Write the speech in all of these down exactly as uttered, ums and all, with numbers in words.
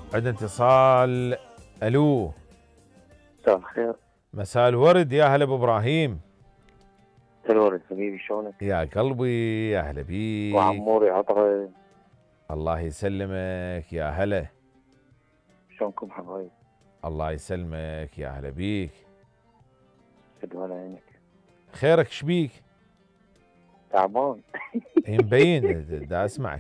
عندنا اتصال. الو، مساء الخير. مساء الورد، يا هلا ابو ابراهيم. الورد حبيبي، شلونك؟ يا قلبي يا هلا بيك. وعموري عطرة، الله يسلمك، يا هلا. شلونكم حبايب؟ الله يسلمك، يا هلا بيك. شد على عينك. خيرك شبيك؟ تعبان. هي مبين، دا اسمعك.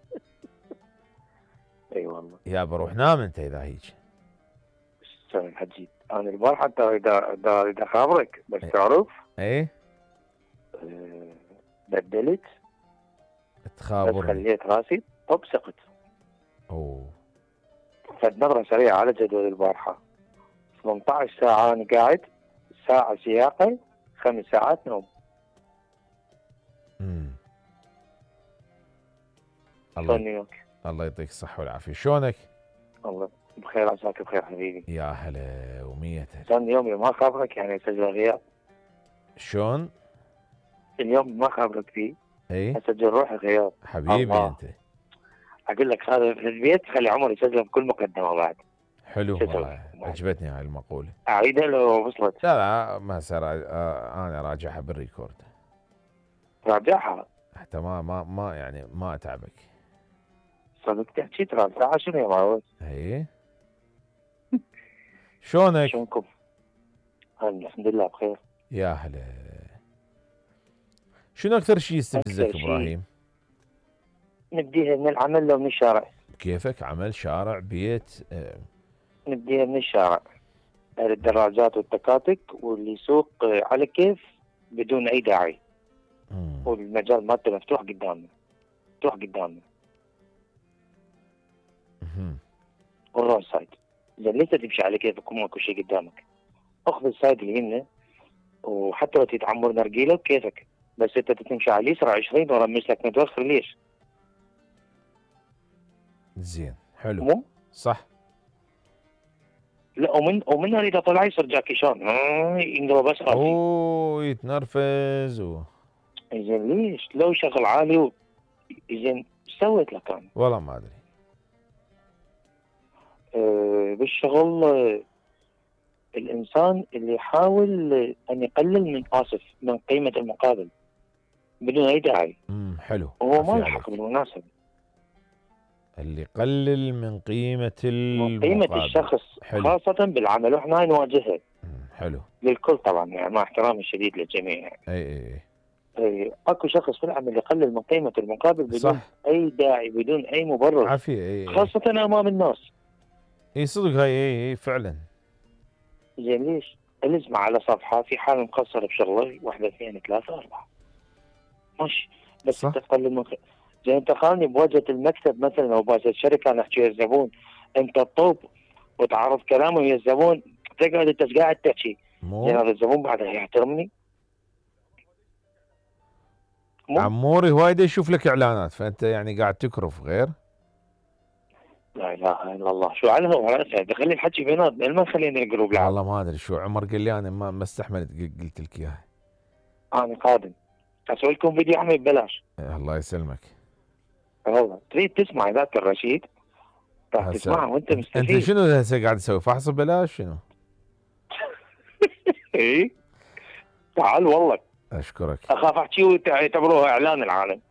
اي والله. يا بروح نام انت اذا هيك. ايش تسوي الحجي؟ انا البارحه اذا اذا اذا خابرك بس إيه. تعرف. ايه أه بدلت. بس تخابرني. خليت راسي طب سقط. اوه. فد نظره سريعه على جدول البارحه. ثمانية عشر ساعه انا قاعد، ساعه سياقه، خمس ساعات نوم. امم شلون الله نيوك؟ الله يعطيك الصحة والعافية، شلونك؟ الله بخير، عساك بخير حبيبي. يا هلا ومية هلا. كان يومي ما خابرك يعني اسجل غياب. شلون؟ اليوم ما خابرك فيه اي اسجل روحي غياب. حبيبي الله. انت. اقول لك هذا في البيت خلي عمر يسجل بكل مقدمه بعد. حلو شو اسوي؟ والله، عجبتني هاي المقولة. اعيدها لو وصلت. لا لا ما صار، آه، انا راجعها بالريكورد راجعها. حتى ما ما ما يعني ما اتعبك. صدق تحكي ترى الساعه شنو يا معود؟ اي شلونك؟ شلونكم؟ أنا الحمد لله بخير. يا هلا. شنو اكثر شيء يستفزك أكثر شيء. ابراهيم؟ نبديها من العمل لو من الشارع؟ كيفك؟ عمل، شارع، بيت؟ آه. نبديها من الشارع. أهل الدراجات والتكاتك واللي يسوق على كيف بدون اي داعي. مم. والمجال مالته مفتوح قدامنا. مفتوح قدامنا. مهم. والرول سايد. زين ليش تمشي على كيفك وماكو شيء قدامك؟ اخذ السايد اليمنى، وحتى لو تتعمر نرجيله بكيفك، بس انت تمشي على اليسرى عشرين ورمش لك متوخر ليش؟ زين حلو. مو؟ صح. لا ومن ومن اريد اطلع يصير جاكي شان ينضرب بس راسي. اوه يتنرفز و... زين ليش؟ لو شغل عالي و... زين ايش سويت لك انا؟ والله ما ادري. أه بالشغل. أه الانسان اللي يحاول ان يقلل من اسف من قيمه المقابل بدون اي داعي. امم حلو. هو ما عافية له حق عليك. بالمناسبه. اللي يقلل من قيمة من قيمه المقابل. الشخص حلو. خاصه بالعمل، واحنا نواجهها. مم. حلو. للكل طبعا يعني مع احترامي الشديد للجميع يعني. اي اي اي اي اكو شخص في العمل يقلل من قيمه المقابل بدون صح. اي داعي، بدون اي مبرر. عافية. اي اي خاصه امام الناس. اي صدق هاي. اي اي فعلا. زين ليش؟ الزمه على صفحه في حال مقصر بشغله، واحده اثنين ثلاثه اربعه. ماشي. بس صح. انت تقلل من خ- زين انت خلني بواجهه المكتب مثلا او بواجهه الشركه انا احكي الزبون، انت الطوب وتعرف كلامه ويا الزبون تقعد انت قاعد تحكي. زين مو هذا الزبون بعدها يحترمني؟ مو؟ عموري هوايد يشوف لك اعلانات، فانت يعني قاعد تكرف غير. لا اله الا الله، شو على هو خلي الحكي بيناتنا ما خلينا القلوب لعب. والله ما ادري شو عمر قال لي، انا ما ما استحملت ق- قلت لك اياها. انا قادم اسوي لكم فيديو عمي ببلاش. إيه، الله يسلمك. والله تريد تسمع ذاك الرشيد راح هسه تسمعه وانت انت مستفيد. شنو هسه قاعد تسوي؟ فحص ببلاش شنو؟ اي تعال والله اشكرك. اخاف احكي ويعتبروها اعلان العالم.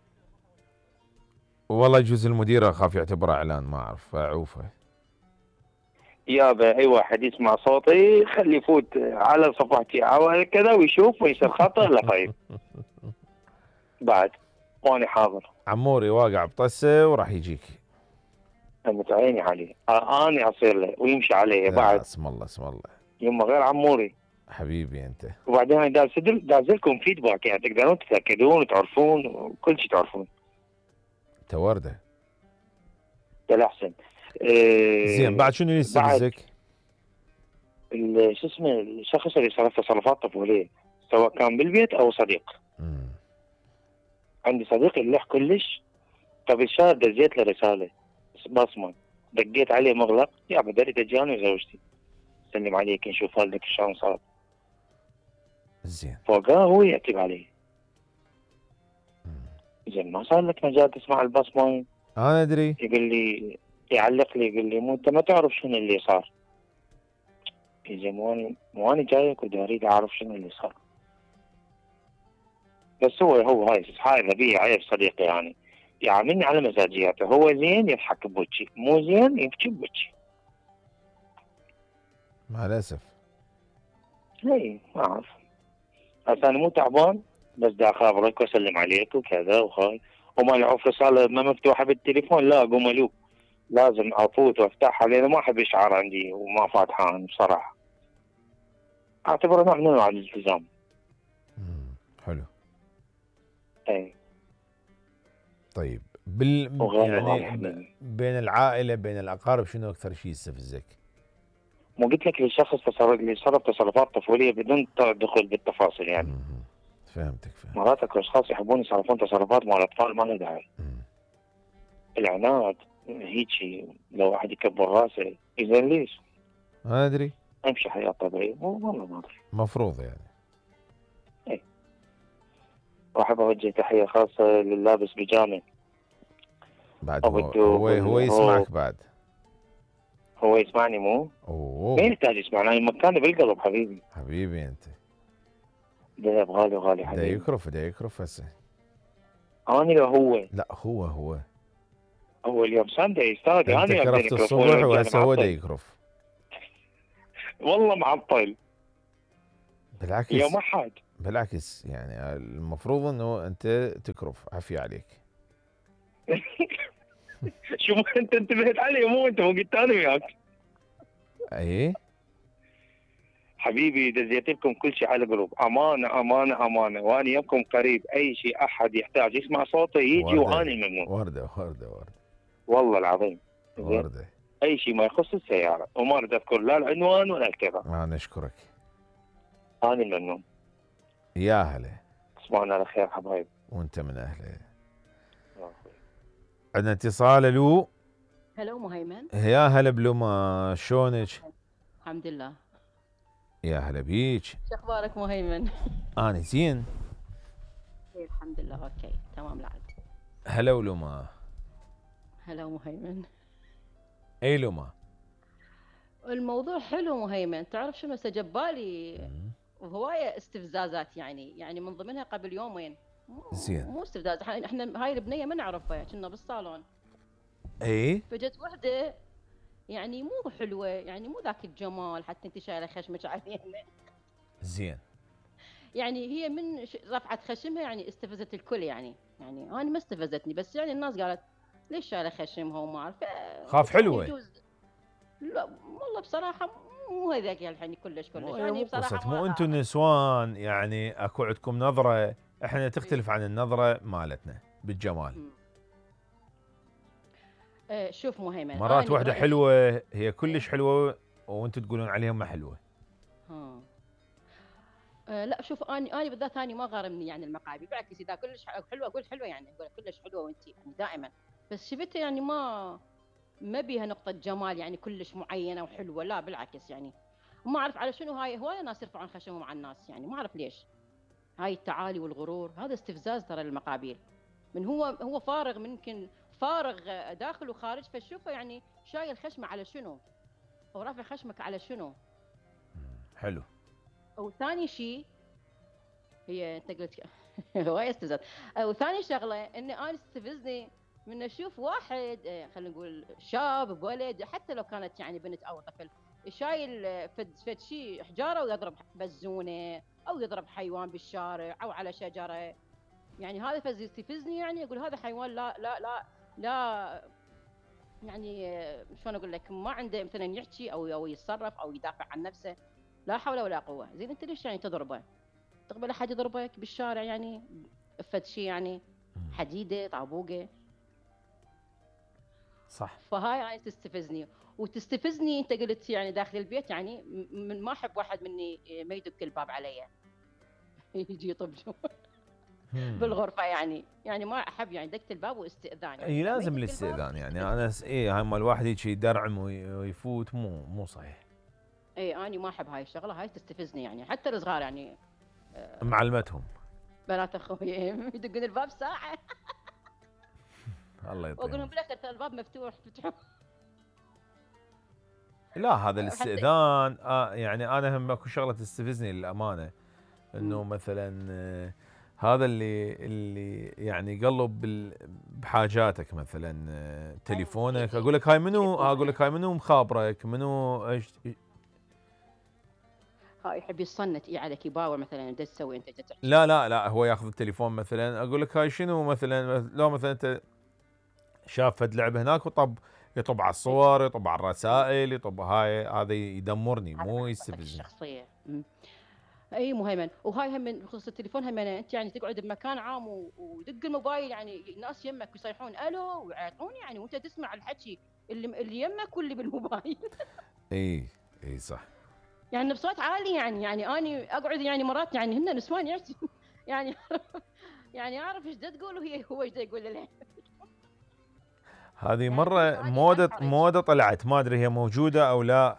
والله يجوز المدير اخاف يعتبره اعلان، ما اعرف اعوفه. يابا اي واحد يسمع صوتي خلي يفوت على صفحتي او كذا ويشوف ويصير خطر لا طيب. بعد وانا حاضر. عموري واقع بطسه وراح يجيك. انت عيني عليه، انا اصير له ويمشي علي لا بعد. اسم الله اسم الله. يما غير عموري. حبيبي انت. وبعدين انا داز داز لكم فيدباك يعني تقدرون تتاكدون وتعرفون وكل شيء تعرفون. تورده. بالاحسن. إيه زين بعد شنو يستفزك؟ شو اسمه الشخص اللي صرف تصرفات طفوليه سواء كان بالبيت او صديق. مم. عندي صديق يلح كلش. قبل شهر دزيت له رساله بصمه، دقيت عليه مغلق يا بدري تجاني وزوجتي سلم عليك نشوف والدك شلون صار. زين. فوقاه هو يعتب علي. زين ما صار لك مجال تسمع البصمه؟ انا ادري. يقول لي يعلق لي يقول لي مو انت ما تعرف شنو اللي صار. يا زلمه مو أنا- مو انا جايك ودي اريد اعرف شنو اللي صار. بس هو هو هاي هاي غبي، عيب صديقي يعني يعاملني على مزاجياته. هو زين يضحك بوجهي، مو زين يبكي بوجهي. مع الاسف. اي ما اعرف. هسه انا مو تعبان، بس دا اخابرك واسلم عليك وكذا وهاي. وما العوف رساله ما مفتوحه بالتليفون، لا اقوم الوب، لازم افوت وافتحها لان ما احب اشعار عندي وما فاتحان بصراحه. اعتبره نوع من انواع الالتزام. مم. حلو. اي طيب بال وغالي يعني وغالي ب... حبيبي. بين العائله بين الاقارب شنو اكثر شيء يستفزك؟ مو قلت لك لشخص تصرف اللي يتصرف تصرفات طفوليه بدون دخول بالتفاصيل يعني. مم. فهمتك فهمت. مرات اكو اشخاص يحبون يصرفون تصرفات مال اطفال ما لها داعي. مم. العناد هيجي لو واحد يكبر راسه اذا ليش؟ ما ادري. امشي حياه طبيعيه. مو والله ما ادري. مفروض يعني. اي. واحب اوجه تحيه خاصه لللابس بيجامه بعد ابو هو الدوب هو هو والروب. يسمعك بعد. هو يسمعني مو؟ ما اوه يحتاج يسمعني، انا مكاني بالقلب حبيبي. حبيبي انت. ذهب غالي وغالي دا حبيبي. يكرف دا يكرف هسه. اني لو هو لا هو هو هو اليوم ساندي استاذي، انت انا ابدا كرفت الميكروفون الصبح ورجعني وهسه هو دا معطل. يكرف. والله معطل. بالعكس يا ما حد. بالعكس يعني المفروض انه انت تكرف. عافية عليك. شو انت انتبهت علي؟ مو انت مو قلت انا وياك اي حبيبي. دزيت لكم كل شيء على قلوب، امانه امانه امانه، وانا يمكم قريب. اي شيء احد يحتاج يسمع صوتي يجي وانا وردة الممنون. وردة وردة وردة والله العظيم. زين. وردة. اي شيء ما يخص السياره وما اريد اذكر لا العنوان ولا الكذا، ما نشكرك. انا الممنون. يا هلا. تصبحون على خير حبايب. وانت من اهله. عندنا اتصال. الو. هلو مهيمن. يا هلا بلوما، شلونك؟ الحمد لله. يا هلا بيك. شو اخبارك مهيمن؟ انا زين. إيه الحمد لله اوكي تمام العاد. هلا ولوما. هلو مهيمن. اي لوما. الموضوع حلو مهيمن، تعرف شنو استجاب بالي هوايه استفزازات يعني يعني من ضمنها قبل يومين. مو زين. مو استفزاز، احنا احنا هاي البنيه ما نعرفها، كنا بالصالون اي فجت وحده يعني مو حلوه، يعني مو ذاك الجمال حتى انت شايله خشمك علينا. زين. يعني هي من ش- رفعت خشمها يعني استفزت الكل يعني يعني انا ما استفزتني بس يعني الناس قالت ليش شايله خشمها وما اعرف. خاف حلوة. يجوز. لا والله بصراحه مو هذاك يعني كلش كلش مو يعني مو بصراحه قصة، ما مو انتم أعرف. النسوان يعني اكو عندكم نظرة، احنا تختلف عن النظرة مالتنا بالجمال. مم. آه شوف مهيمن، مرات أنا واحدة برأيي- حلوة هي كلش حلوة وانتم تقولون عليها ما حلوة. ها. آه لا شوف اني اني بالذات اني ما غارمني يعني المقابل، بالعكس اذا كلش حلوه اقول حلوه يعني اقول كلش حلوه وانت يعني دائما، بس شفتها يعني ما ما بيها نقطه جمال يعني كلش معينه وحلوه، لا بالعكس يعني. وما اعرف على شنو هاي هوايه ناس يرفعون خشمهم على الناس يعني ما اعرف ليش. هاي التعالي والغرور هذا استفزاز ترى للمقابيل. من هو هو فارغ ممكن فارغ داخل وخارج، فشوفه يعني شايل خشمه على شنو؟ او رافع خشمك على شنو؟ حلو. وثاني شيء هي انت قلت هواي استفزاز. وثاني شغله اني انا استفزني من اشوف واحد آه، خلينا نقول شاب بولد حتى لو كانت يعني بنت او طفل شايل آه، فد فد شيء حجاره ويضرب بزونه او يضرب حيوان بالشارع او على شجره. يعني هذا فز يستفزني يعني اقول هذا حيوان لا لا لا لا يعني آه، شلون اقول لك ما عنده مثلا يحكي او او يتصرف او يدافع عن نفسه. لا حول ولا قوه. زين انت ليش يعني تضربه؟ تقبل احد يضربك بالشارع يعني فد شيء يعني حديده طابوقه. صح. فهاي يعني تستفزني وتستفزني انت قلت يعني داخل البيت يعني من ما احب واحد مني ما يدق الباب علي يجي يطب بالغرفه يعني يعني ما احب يعني دقت الباب واستئذان يعني اي ما لازم يدق الاستئذان الباب يعني انا س... اي هاي مال الواحد هيك يدرعم وي- ويفوت مو مو صحيح. اي انا ما احب هاي الشغله، هاي تستفزني يعني حتى الصغار يعني معلمتهم. بنات اخوي يدقون الباب ساعه الله واقول لهم يطيهم. بالاخر ترى الباب مفتوح فتحوا لا هذا الاستئذان آه يعني انا هم اكو شغله تستفزني للامانه، انه مثلا آه هذا اللي اللي يعني يقلب بحاجاتك مثلا آه تليفونك، اقول لك هاي منو، اقول لك هاي منو مخابرك، منو ايش هاي يحب يصنت اي عليك، يباور مثلا ايش تسوي انت تحكي. لا لا لا هو ياخذ التليفون مثلا، اقول لك هاي شنو مثلا، لو مثلا انت شاف فد لعبه هناك وطب يطب على الصور، يطب على الرسائل، يطب هاي، هذا يدمرني مو يستفزني. الشخصيه اي مهيمن. وهاي هم بخصوص التليفون، هم انت يعني تقعد بمكان عام ودق الموبايل، يعني ناس يمك يصيحون الو ويعيطون يعني، وانت تسمع الحكي اللي اللي يمك واللي بالموبايل. اي اي صح. يعني بصوت عالي، يعني يعني اني اقعد يعني مرات يعني هن نسوان يعني يعني اعرف ايش تقول وهي هو ايش يقول لها. هذه يعني مره موده موده طلعت، ما ادري هي موجوده او لا،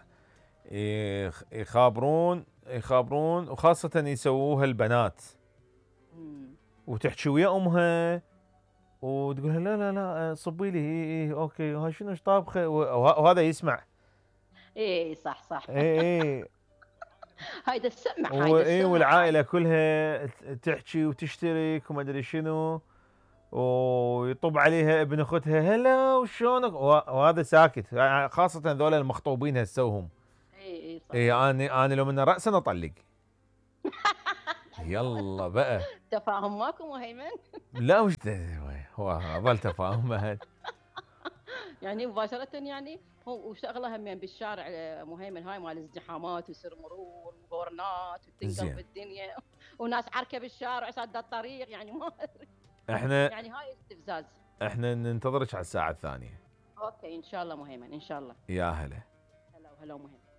يخابرون يخابرون وخاصه يسووها البنات وتحكي ويا امها وتقول لا لا لا صبي لي اي اوكي، وهاي شنو ايش طابخه، وهذا يسمع. اي صح صح. اي اي هاي تسمع، هاي تسمع، والعائله كلها تحكي وتشترك وما ادري شنو، ويطب عليها ابن اختها هلا وشلونك، وهذا ساكت، خاصه ذولا المخطوبين هسوهم. اي اي صح. اي انا انا لو من راسا اطلق. يلا بقى تفاهم ماكو مهيمن؟ لا وش هو ظل تفاهم بعد. يعني مباشرة يعني هو وشغله هم بالشارع مهيمن، هاي مال ازدحامات ويصير مرور وهورنات وتنقلب الدنيا وناس عركه بالشارع سد الطريق، يعني ما ادري. احنا يعني هاي استفزاز. احنا ننتظرك على الساعة الثانية. اوكي ان شاء الله مهيمن ان شاء الله. يا هلا. هلا وهلا مهيمن.